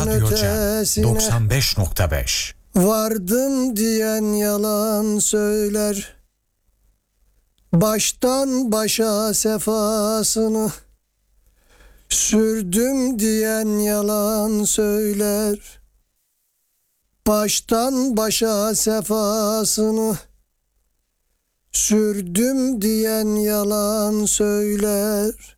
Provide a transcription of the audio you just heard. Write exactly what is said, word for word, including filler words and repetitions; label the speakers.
Speaker 1: Radyo
Speaker 2: ötesine.
Speaker 1: doksan beş nokta beş.
Speaker 2: Vardım diyen yalan söyler. Baştan başa sefasını sürdüm diyen yalan söyler. Baştan başa sefasını sürdüm diyen yalan söyler.